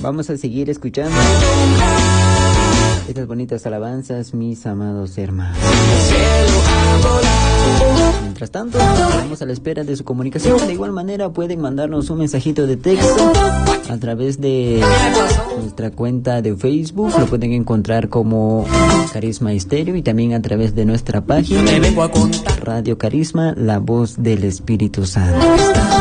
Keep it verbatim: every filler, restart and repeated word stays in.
Vamos a seguir escuchando estas bonitas alabanzas, mis amados hermanos. Mientras tanto, estamos a la espera de su comunicación. De igual manera, pueden mandarnos un mensajito de texto a través de nuestra cuenta de Facebook. Lo pueden encontrar como Carisma Estéreo, y también a través de nuestra página Radio Carisma, la voz del Espíritu Santo.